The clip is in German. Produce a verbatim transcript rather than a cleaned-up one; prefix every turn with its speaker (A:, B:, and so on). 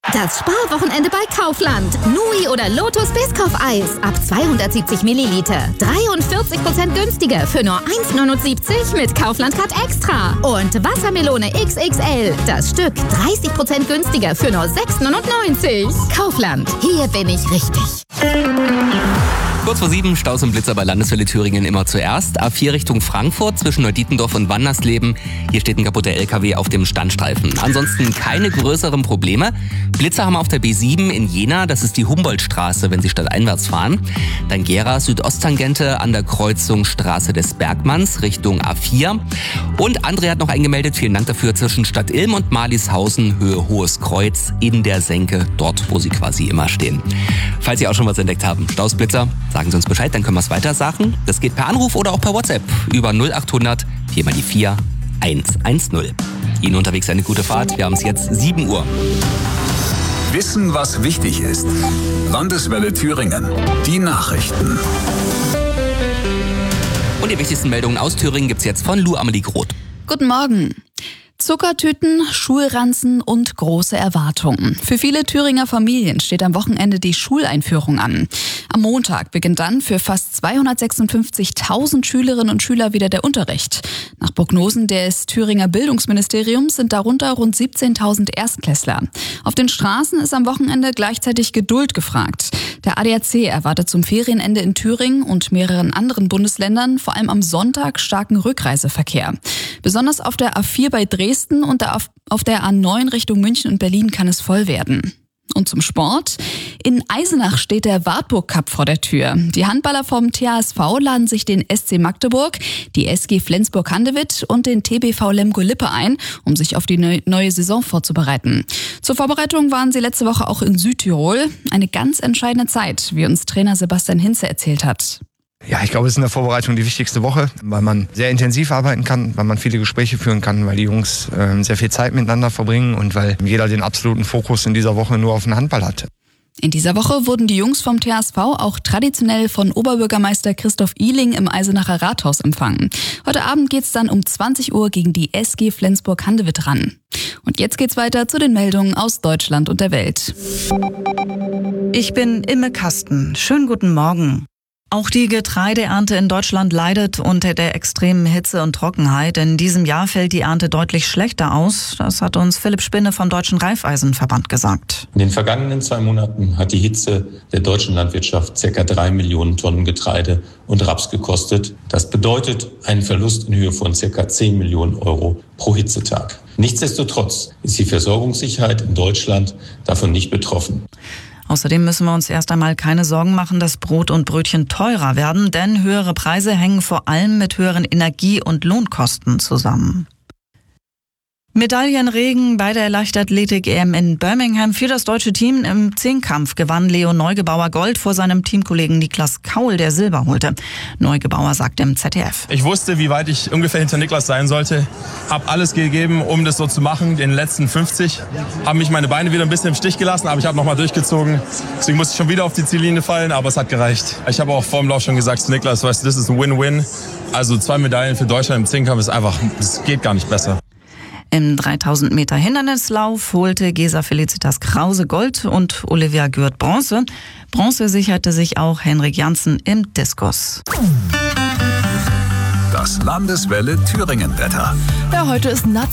A: Das Sparwochenende bei Kaufland. Nui oder Lotus Biscoff-Eis ab zweihundertsiebzig Milliliter. dreiundvierzig Prozent günstiger für nur eins neunundsiebzig mit Kaufland-Card Extra. Und Wassermelone X X L. Das Stück dreißig Prozent günstiger für nur sechs neunundneunzig. Kaufland. Hier bin ich richtig.
B: Kurz vor sieben, Staus und Blitzer bei Landeswelle Thüringen immer zuerst. A vier Richtung Frankfurt zwischen Neudietendorf und Wandersleben. Hier steht ein kaputter L K W auf dem Standstreifen. Ansonsten keine größeren Probleme. Blitzer haben wir auf der B sieben in Jena. Das ist die Humboldtstraße, wenn Sie stadteinwärts fahren. Dann Gera Südosttangente an der Kreuzung Straße des Bergmanns Richtung A vier. Und André hat noch eingemeldet, vielen Dank dafür, zwischen Stadt Ilm und Marlishausen, Höhe Hohes Kreuz in der Senke, dort wo Sie quasi immer stehen. Falls Sie auch schon was entdeckt haben, Staus, Blitzer, sagen Sie uns Bescheid, dann können wir es weiter sagen. Das geht per Anruf oder auch per WhatsApp über null achthundert vier mal die vier hundertzehn. Ihnen unterwegs eine gute Fahrt. Wir haben es jetzt sieben Uhr.
C: Wissen, was wichtig ist. Landeswelle Thüringen. Die Nachrichten.
B: Und die wichtigsten Meldungen aus Thüringen gibt's jetzt von Lou Amelie Groth.
D: Guten Morgen. Zuckertüten, Schulranzen und große Erwartungen. Für viele Thüringer Familien steht am Wochenende die Schuleinführung an. Am Montag beginnt dann für fast zweihundertsechsundfünfzigtausend Schülerinnen und Schüler wieder der Unterricht. Nach Prognosen des Thüringer Bildungsministeriums sind darunter rund siebzehntausend Erstklässler. Auf den Straßen ist am Wochenende gleichzeitig Geduld gefragt. Der A D A C erwartet zum Ferienende in Thüringen und mehreren anderen Bundesländern vor allem am Sonntag starken Rückreiseverkehr. Besonders auf der A vier bei Dresden und auf der A neun Richtung München und Berlin kann es voll werden. Und zum Sport. In Eisenach steht der Wartburg Cup vor der Tür. Die Handballer vom T H S V laden sich den S C Magdeburg, die S G Flensburg-Handewitt und den T B V Lemgo-Lippe ein, um sich auf die neue Saison vorzubereiten. Zur Vorbereitung waren sie letzte Woche auch in Südtirol. Eine ganz entscheidende Zeit, wie uns Trainer Sebastian Hinze erzählt hat.
E: Ja, ich glaube, es ist in der Vorbereitung die wichtigste Woche, weil man sehr intensiv arbeiten kann, weil man viele Gespräche führen kann, weil die Jungs äh, sehr viel Zeit miteinander verbringen und weil jeder den absoluten Fokus in dieser Woche nur auf den Handball hat.
D: In dieser Woche wurden die Jungs vom T H S V auch traditionell von Oberbürgermeister Christoph Ihling im Eisenacher Rathaus empfangen. Heute Abend geht's dann um zwanzig Uhr gegen die S G Flensburg-Handewitt ran. Und jetzt geht's weiter zu den Meldungen aus Deutschland und der Welt.
F: Ich bin Imme Kasten. Schönen guten Morgen. Auch die Getreideernte in Deutschland leidet unter der extremen Hitze und Trockenheit. In diesem Jahr fällt die Ernte deutlich schlechter aus. Das hat uns Philipp Spinne vom Deutschen Reifeisenverband gesagt.
G: In den vergangenen zwei Monaten hat die Hitze der deutschen Landwirtschaft ca. drei Millionen Tonnen Getreide und Raps gekostet. Das bedeutet einen Verlust in Höhe von ca. zehn Millionen Euro pro Hitzetag. Nichtsdestotrotz ist die Versorgungssicherheit in Deutschland davon nicht betroffen.
F: Außerdem müssen wir uns erst einmal keine Sorgen machen, dass Brot und Brötchen teurer werden, denn höhere Preise hängen vor allem mit höheren Energie- und Lohnkosten zusammen. Medaillenregen bei der Leichtathletik-E M in Birmingham für das deutsche Team. Im Zehnkampf gewann Leo Neugebauer Gold vor seinem Teamkollegen Niklas Kaul, der Silber holte. Neugebauer sagte im Z D F.
H: Ich wusste, wie weit ich ungefähr hinter Niklas sein sollte. Hab alles gegeben, um das so zu machen. Den letzten fünfzig haben mich meine Beine wieder ein bisschen im Stich gelassen, aber ich habe nochmal durchgezogen. Deswegen musste ich schon wieder auf die Ziellinie fallen, aber es hat gereicht. Ich habe auch vor dem Lauf schon gesagt zu Niklas, weißt du, das ist ein Win-Win. Also zwei Medaillen für Deutschland im Zehnkampf ist einfach, es geht gar nicht besser.
F: Im dreitausend Meter Hindernislauf holte Gesa Felicitas Krause Gold und Olivia Gürt Bronze. Bronze sicherte sich auch Henrik Janssen im Diskus.
C: Das Landeswelle Thüringen Wetter.
D: Ja, heute ist nass.